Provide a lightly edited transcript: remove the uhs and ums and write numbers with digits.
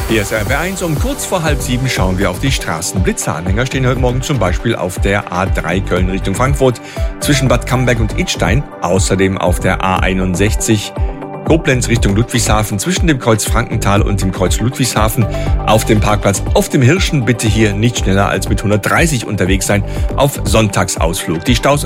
Hier ist RB1. Um kurz vor 6:30 schauen wir auf die Straßenblitze. Anhänger stehen heute Morgen zum Beispiel auf der A3 Köln Richtung Frankfurt zwischen Bad Camberg und Idstein. Außerdem auf der A61 Koblenz Richtung Ludwigshafen zwischen dem Kreuz Frankenthal und dem Kreuz Ludwigshafen. Auf dem Parkplatz auf dem Hirschen bitte hier nicht schneller als mit 130 unterwegs sein auf Sonntagsausflug. Die Staus